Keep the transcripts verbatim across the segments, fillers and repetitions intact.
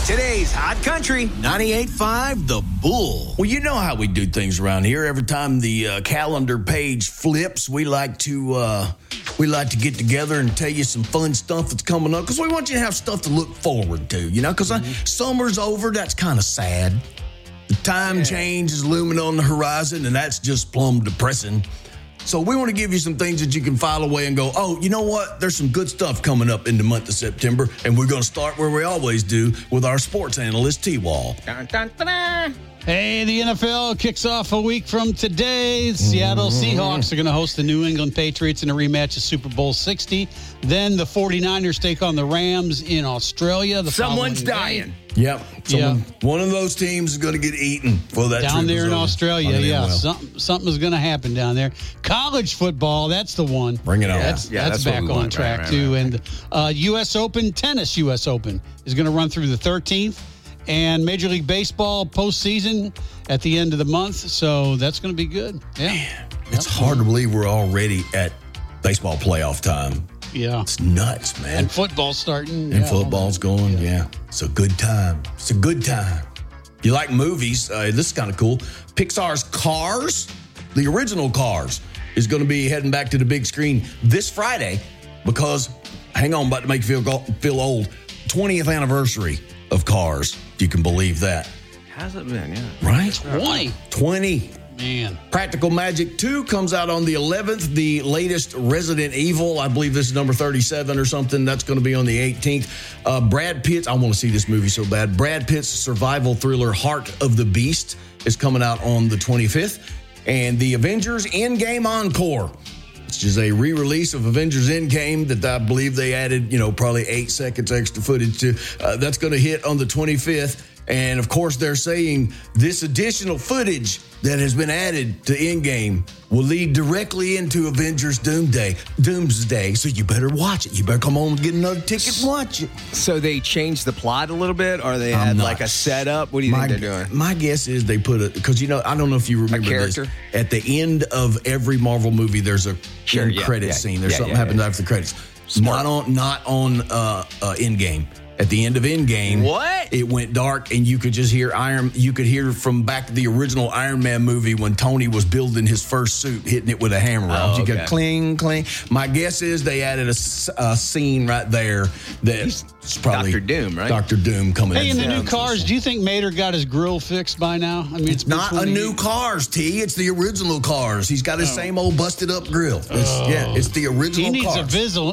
Today's Hot Country ninety-eight point five The Bull. Well, you know how we do things around here. Every time the uh, calendar page flips, we like to uh, we like to get together and tell you some fun stuff that's coming up because we want you to have stuff to look forward to. You know, because mm-hmm. summer's over. That's kind of sad. The time yeah. change is looming on the horizon, and that's just plumb depressing. So we want to give you some things that you can file away and go, oh, you know what? There's some good stuff coming up in the month of September, and we're going to start where we always do with our sports analyst, T-Wall. Dun, dun, dun. Hey, the N F L kicks off a week from today. The Seattle mm-hmm. Seahawks are going to host the New England Patriots in a rematch of Super Bowl sixty. Then the 49ers take on the Rams in Australia. The Someone's dying. Yep. Someone, yep. One of those teams is going to get eaten for that down there in over. Australia. Yeah, well. something something's going to happen down there. College football, that's the one. Bring it on. That's, yeah, that's, that's back on want. track, right, right, too. right, right. And uh, U S Open, tennis U S Open is going to run through the thirteenth. And Major League Baseball postseason at the end of the month. So that's going to be good. Yeah. Man, it's yep. hard to believe we're already at baseball playoff time. Yeah. It's nuts, man. And football's starting. And yeah, football's going, yeah. yeah. It's a good time. It's a good time. You like movies? Uh, this is kind of cool. Pixar's Cars, the original Cars, is going to be heading back to the big screen this Friday because, hang on, I'm about to make you feel, feel old, twentieth anniversary of Cars. If you can believe that. Hasn't been, yeah. Right? twenty. twenty. Man. Practical Magic two comes out on the eleventh. The latest Resident Evil, I believe this is number thirty-seven or something. That's going to be on the eighteenth. Uh, Brad Pitt's, I want to see this movie so bad. Brad Pitt's survival thriller Heart of the Beast is coming out on the twenty-fifth. And the Avengers Endgame Encore, which is a re-release of Avengers Endgame that I believe they added, you know, probably eight seconds extra footage to. Uh, that's going to hit on the twenty-fifth. And, of course, they're saying this additional footage that has been added to Endgame will lead directly into Avengers Doomsday. Doomsday. So you better watch it. You better come on and get another ticket and watch it. So they changed the plot a little bit, or they had like a setup? What do you my, think they're doing? My guess is they put a, because, you know, I don't know if you remember a character? this. At the end of every Marvel movie, there's a sure, end yeah, credit yeah, scene. There's yeah, something yeah, happens yeah. after the credits. Smart. Not on, not on uh, uh, Endgame. At the end of Endgame, what? It went dark, and you could just hear Iron. You could hear from back to the original Iron Man movie when Tony was building his first suit, hitting it with a hammer. Oh, you okay. could cling, cling. My guess is they added a, a scene right there that's probably Doctor Doom, right? Doctor Doom coming. Hey, in in the new Cars, do you think Mater got his grill fixed by now? I mean, it's, it's not a new Cars, T. It's the original Cars. He's got his oh. same old busted up grill. It's, oh. Yeah, it's the original. He needs Cars. a Visil-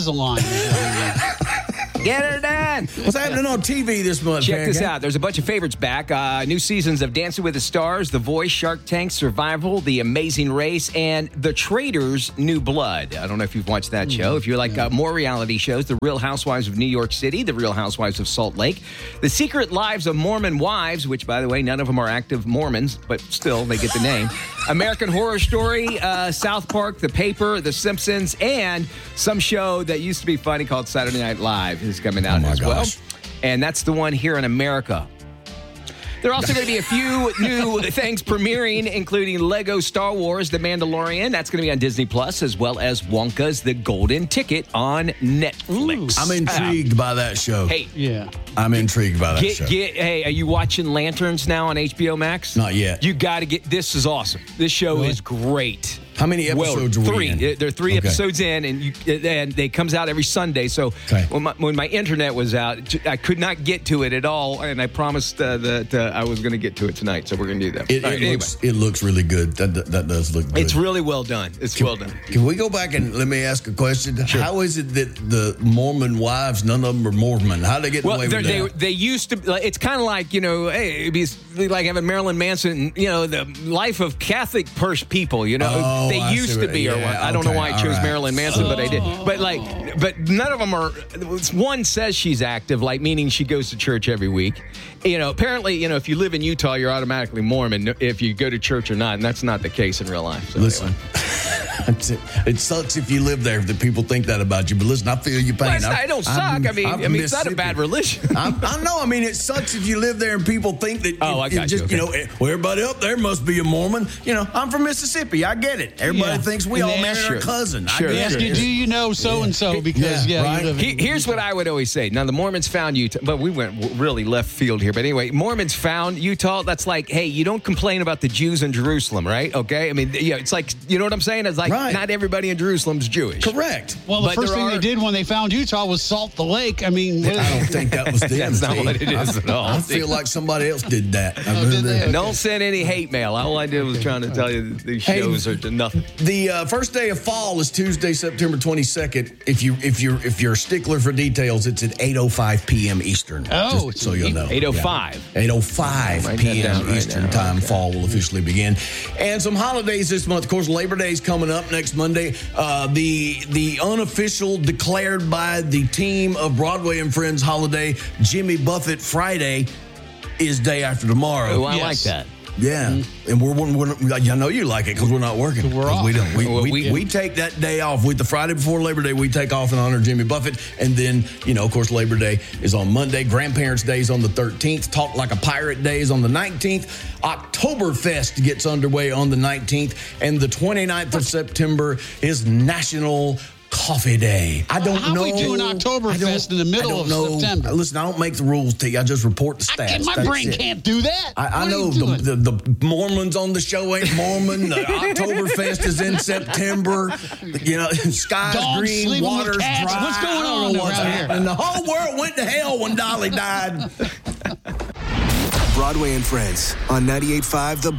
Invisalign. Get her done. What's happening on T V this month? Check man? this out. There's a bunch of favorites back. Uh, new seasons of Dancing with the Stars, The Voice, Shark Tank, Survival, The Amazing Race, and The Traitors, New Blood. I don't know if you've watched that show. If you like uh, more reality shows, The Real Housewives of New York City, The Real Housewives of Salt Lake, The Secret Lives of Mormon Wives, which, by the way, none of them are active Mormons, but still, they get the name. American Horror Story, uh, South Park, The Paper, The Simpsons, and some show that used to be funny called Saturday Night Live is coming out oh as gosh. well. And that's the one here in America. There are also going to be a few new things premiering, including Lego Star Wars The Mandalorian. That's going to be on Disney Plus, as well as Wonka's The Golden Ticket on Netflix. Ooh, I'm intrigued uh, by that show. Hey, yeah. I'm intrigued by that get, show. Get, hey, are you watching Lanterns now on H B O Max? Not yet. You got to get, this is awesome. This show really? is great. How many episodes well, are we three. in? There are three okay. episodes in, and you, and they comes out every Sunday. So okay. when, my, when my internet was out, I could not get to it at all, and I promised uh, that uh, I was going to get to it tonight. So we're going to do that. It, right, it, anyway. looks, it looks really good. That, that that does look good. It's really well done. It's can, well done. Can we go back and let me ask a question? Sure. How is it that the Mormon wives, none of them are Mormon? How did they get well, away with they, that? They used to. It's kind of like, you know, hey, it'd be like having Marilyn Manson. You know, the life of Catholic purse people. You know, oh, they I used to be. Yeah, or what. I don't okay, know why I chose right. Marilyn Manson, oh. but I did. But like, but none of them are. One says she's active, like meaning she goes to church every week. You know, apparently, you know, if you live in Utah, you're automatically Mormon if you go to church or not, and that's not the case in real life. So Listen. Anyway. It sucks if you live there that people think that about you. But listen, I feel your pain. Well, I don't suck. I'm, I mean, I'm I mean, it's not a bad religion. I'm, I know. I mean, it sucks if you live there and people think that. Oh, it, I got it just, you. you, Okay. know, well, everybody up there must be a Mormon. You know, I'm from Mississippi. I get it. Everybody Yeah. thinks we And all they married ask our you- cousin. Sure, I They get ask it. you, do you know so and so? Because Yeah, yeah, right. you live in He- Here's what I would always say. Now, the Mormons found Utah, but we went w- really left field here. But anyway, Mormons found Utah. That's like, hey, you don't complain about the Jews in Jerusalem, right? Okay? I mean, yeah, it's like, you know what I'm saying? It's like, Right. not everybody in Jerusalem's Jewish. Correct. Well, the But first there thing are- they did when they found Utah was salt the lake. I mean, what- I don't think that was them. That's not Steve. what it is at all. I feel like somebody else did that. Oh, did they? Don't send any hate mail. All I did was trying to tell you that these Hey, shows are to nothing. The uh, first day of fall is Tuesday, September twenty-second. If you if you're if you're a stickler for details, it's at eight oh five p.m. Eastern. Oh, Just so you'll know. eight oh five. Yeah. eight oh five Write that down p.m. right Eastern now. time. Okay. Fall will officially begin, and some holidays this month. Of course, Labor Day is coming up next Monday. Uh, the the unofficial declared by the team of Broadway and Friends holiday, Jimmy Buffett Friday, is day after tomorrow. Oh, I Yes. like that. Yeah, and we're, we're, we're I know you like it because we're not working. We're 'Cause off. We don't. We, Well, we, we- we take that day off. With the Friday before Labor Day, we take off in honor of Jimmy Buffett, and then you know, of course, Labor Day is on Monday. Grandparents' Day is on the thirteenth. Talk Like a Pirate Day is on the nineteenth. Oktoberfest gets underway on the nineteenth, and the twenty-ninth of September is National Coffee Day. I don't How know. we doing Oktoberfest I don't- in the middle I don't of know. September? Listen, I don't make the rules, T. I just report the I stats. can't- my That's brain it. can't do that. I, I What are know you the, doing? the the Mormons on the show ain't Mormon. The Oktoberfest is in September. You know, sky's Dogs green, sleeping with water's cats. dry. What's going I don't on know what's around here? happening. The whole world went to hell when Dolly died. Broadway and Friends on ninety-eight point five The